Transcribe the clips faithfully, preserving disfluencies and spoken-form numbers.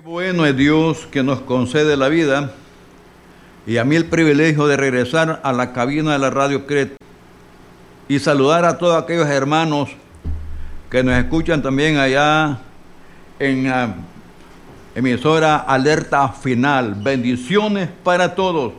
Bueno es Dios que nos concede la vida y a mí el privilegio de regresar a la cabina de la Radio Cret y saludar a todos aquellos hermanos que nos escuchan también allá en la emisora Alerta Final. Bendiciones para todos.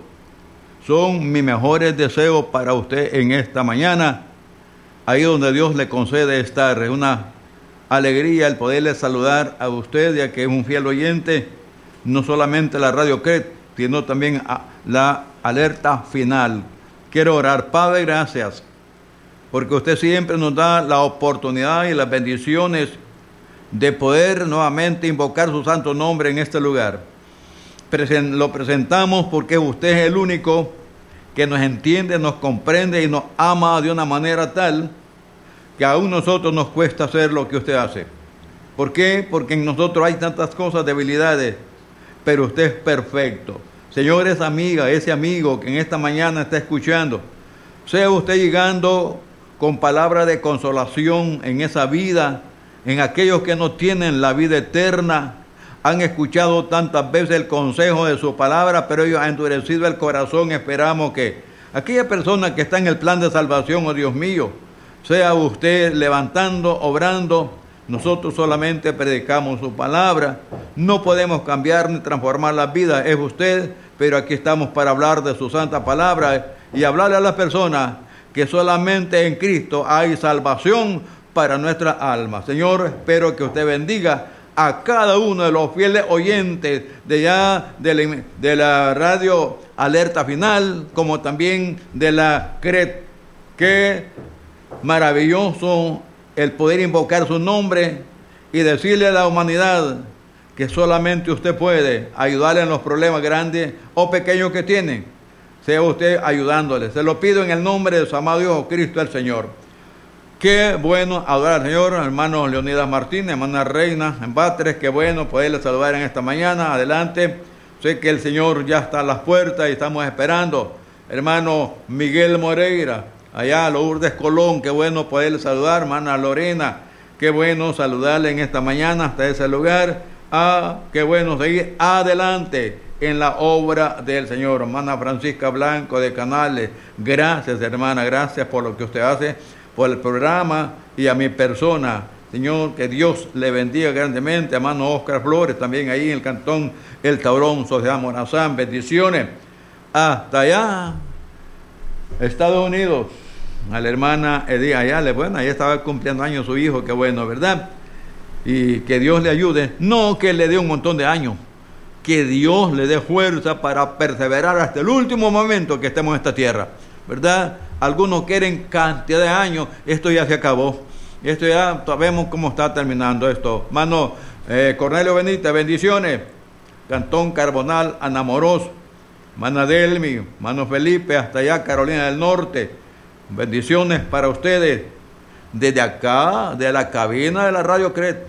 Son mis mejores deseos para usted en esta mañana, ahí donde Dios le concede estar. Es una alegría el poderle saludar a usted, ya que es un fiel oyente, no solamente la Radio Cret, sino también a la Alerta Final. Quiero orar. Padre, gracias, porque usted siempre nos da la oportunidad y las bendiciones de poder nuevamente invocar su santo nombre en este lugar. Presen- lo presentamos porque usted es el único que nos entiende, nos comprende y nos ama de una manera tal que aún nosotros nos cuesta hacer lo que usted hace. ¿Por qué? Porque en nosotros hay tantas cosas, debilidades, pero usted es perfecto. Señor, esa amiga, ese amigo que en esta mañana está escuchando, sea usted llegando con palabras de consolación en esa vida, en aquellos que no tienen la vida eterna, han escuchado tantas veces el consejo de su palabra, pero ellos han endurecido el corazón. Esperamos que aquella persona que está en el plan de salvación, oh Dios mío, sea usted levantando, obrando. Nosotros solamente predicamos su palabra, no podemos cambiar ni transformar la vida, es usted, pero aquí estamos para hablar de su santa palabra y hablarle a las personas que solamente en Cristo hay salvación para nuestra alma. Señor, espero que usted bendiga a cada uno de los fieles oyentes de ya de la, de la Radio Alerta Final, como también de la Cret. Qué maravilloso el poder invocar su nombre y decirle a la humanidad que solamente usted puede ayudarle en los problemas grandes o pequeños que tienen. Sea usted ayudándole. Se lo pido en el nombre de su amado Hijo Cristo el Señor. Qué bueno adorar al Señor, hermano Leonidas Martínez, hermana Reina en Batres. Qué bueno poderle saludar en esta mañana. Adelante. Sé que el Señor ya está a las puertas y estamos esperando. Hermano Miguel Moreira, allá Lourdes Colón, qué bueno poderle saludar. Hermana Lorena, qué bueno saludarle en esta mañana hasta ese lugar. Ah, qué bueno seguir adelante en la obra del Señor. Hermana Francisca Blanco de Canales, gracias hermana, gracias por lo que usted hace, por el programa y a mi persona. Señor, que Dios le bendiga grandemente. Hermano Oscar Flores, también ahí en el cantón El Taurón, Sociedad Morazán, bendiciones. Hasta allá, Estados Unidos, a la hermana Edith Ayala, bueno, ahí estaba cumpliendo años su hijo, qué bueno, ¿verdad? Y que Dios le ayude, no que le dé un montón de años, que Dios le dé fuerza para perseverar hasta el último momento que estemos en esta tierra, ¿verdad? Algunos quieren cantidad de años, esto ya se acabó, esto ya sabemos cómo está terminando esto. Mano eh, Cornelio Benítez, bendiciones. Cantón Carbonal, Anamoros, Mana Delmi, Mano Felipe, hasta allá Carolina del Norte, bendiciones para ustedes desde acá, de la cabina de la Radio Cret.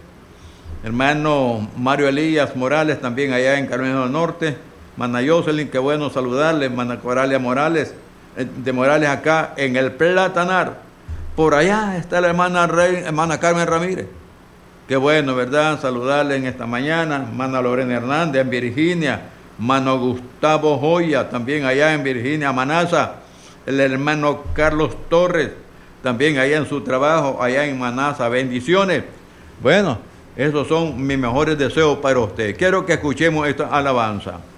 Hermano Mario Elías Morales, también allá en Carolina del Norte. Mana Jocelyn, qué bueno saludarle. Mana Coralia Morales, de Morales acá en el Platanar. Por allá está la hermana, Rey, hermana Carmen Ramírez. Qué bueno, ¿verdad? Saludarle en esta mañana. Mana Lorena Hernández en Virginia. Mano Gustavo Joya, también allá en Virginia, Manasa. El hermano Carlos Torres, también allá en su trabajo, allá en Manasa. Bendiciones. Bueno, esos son mis mejores deseos para usted. Quiero que escuchemos esta alabanza.